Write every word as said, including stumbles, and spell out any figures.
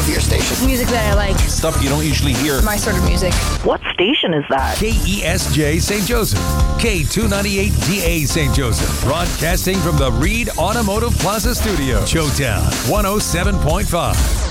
love your station. Music that I like. Stuff you don't usually hear. My sort of music. What station is that? K E S J Saint Joseph. K two ninety-eight D A Saint Joseph. Broadcasting from the Reed Automotive Plaza Studio. Showtown one oh seven point five.